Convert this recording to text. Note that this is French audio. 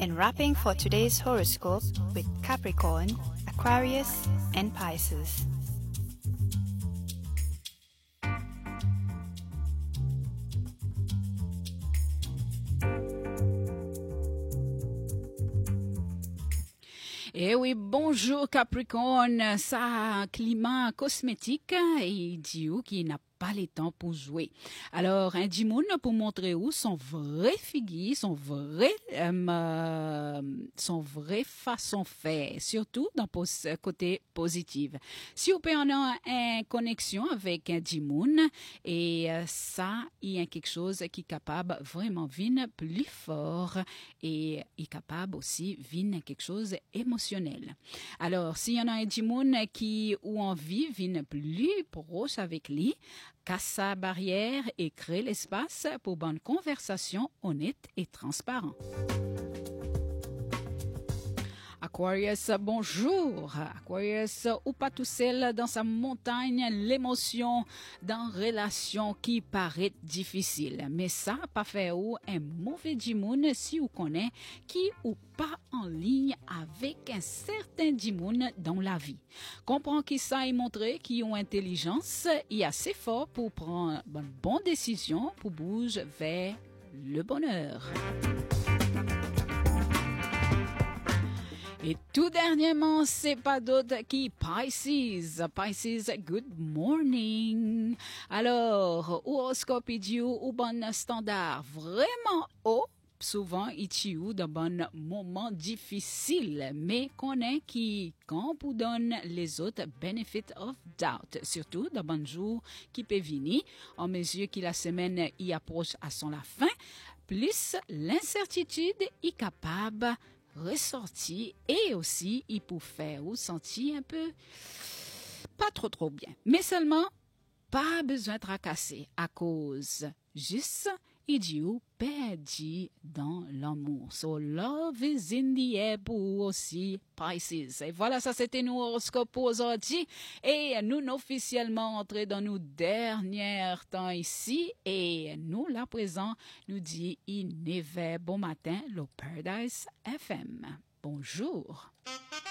and wrapping for today's horoscope with Capricorn, Aquarius, and Pisces. Eh oui, bonjour Capricorne, ça a un climat cosmétique et dit qui n'a pas le temps pour jouer. Alors, un Dimoun pour montrer où son vrai figure, son vrai façon faire, surtout dans côté positif. Si vous pouvez en avoir une connexion avec un Dimoun, et ça, il y a quelque chose qui est capable vraiment de venir plus fort et est capable aussi de venir quelque chose émotionnel. Alors, s'il y en a un Dimoun qui ou envie de venir plus proche avec lui, casse sa barrière et crée l'espace pour bonne conversation honnête et transparente. Aquarius, bonjour. Aquarius, ou pas tout seul dans sa montagne, l'émotion dans relation qui paraît difficile. Mais ça, pas faire ou un mauvais dimoun si vous connaissez qui ou pas en ligne avec un certain dimoun dans la vie. Comprends qui ça et montrer qu'ils ont intelligence et assez fort pour prendre une bonne décision pour bouger vers le bonheur. Et tout dernièrement, c'est pas d'autre qui Pisces. Pisces, good morning. Alors, horoscope idiot ou bon standard, vraiment haut. Souvent, il tue dans bon moment difficile, mais connaît qui, quand vous donne les autres benefit of doubt, surtout dans bon jour qui peut venir, en mesure que la semaine y approche à son la fin, plus l'incertitude est capable ressorti et aussi il peut faire ou sentir un peu pas trop bien, mais seulement pas besoin de tracasser à cause juste idiot perdu dans l'amour. So love is in the air pour aussi Pisces. Et voilà, ça c'était nos horoscopes pour aujourd'hui. Et nous officiellement entrés dans nos derniers temps ici. Et nous, là présent, nous dit il never bon matin, le Paradise FM. Bonjour.